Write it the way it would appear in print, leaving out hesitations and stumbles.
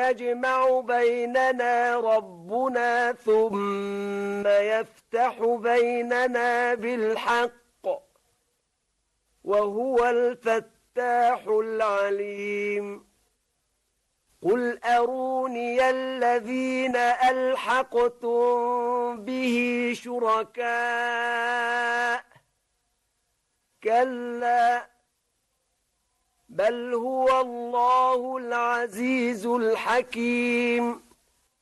يجمع بيننا ربنا ثم يفتح بيننا بالحق وهو الفتاح العليم قل أروني الذين ألحقتم به شركاء كلا بل هو الله العزيز الحكيم